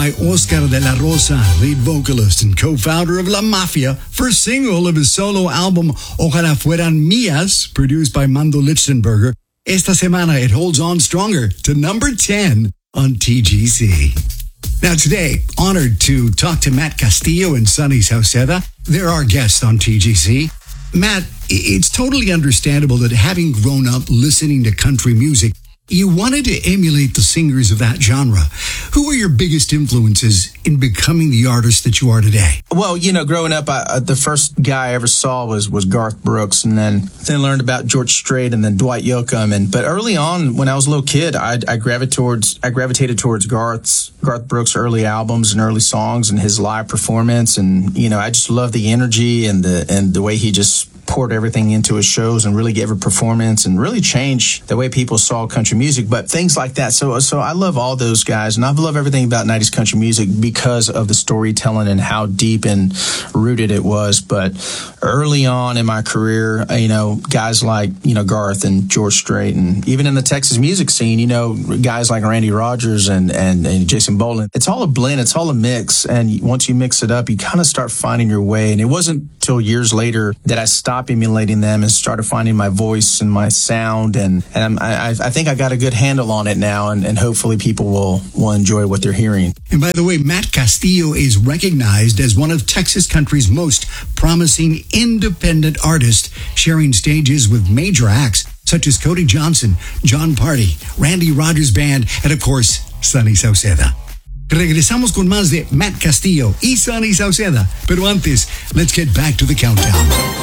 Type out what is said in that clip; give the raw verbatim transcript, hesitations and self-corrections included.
by Oscar de la Rosa, lead vocalist and co-founder of La Mafia, first single of his solo album Ojalá Fueran Mías, produced by Mando Lichtenberger. Esta semana it holds on stronger to number ten on T G C. Now today, honored to talk to Matt Castillo and Sonny Sauceda. They're our guests on T G C. Matt, it's totally understandable that having grown up listening to country music, you wanted to emulate the singers of that genre. Who were your biggest influences in becoming the artist that you are today? Well, you know, growing up, I, the first guy I ever saw was was Garth Brooks, and then then learned about George Strait and then Dwight Yoakam. And but early on, when I was a little kid, I, I gravitated towards I gravitated towards Garth's Garth Brooks' early albums and early songs and his live performance. And you know, I just love the energy and the and the way he just poured everything into his shows and really gave a performance and really changed the way people saw country music, but things like that. So so I love all those guys, and I love everything about nineties country music because of the storytelling and how deep and rooted it was. But early on in my career, you know, guys like, you know, Garth and George Strait, and even in the Texas music scene, you know, guys like Randy Rogers and, and, and Jason Boland. It's all a blend. It's all a mix. And once you mix it up, you kind of start finding your way. And it wasn't till years later that I stopped emulating them and started finding my voice and my sound, and, and I, I think I got a good handle on it now, and, and hopefully people will, will enjoy what they're hearing. And by the way, Matt Castillo is recognized as one of Texas country's most promising independent artists, sharing stages with major acts such as Cody Johnson, John Party, Randy Rogers Band, and of course, Sonny Sauceda. Regresamos con más de Matt Castillo y Sonny Sauceda. Pero antes, let's get back to the countdown.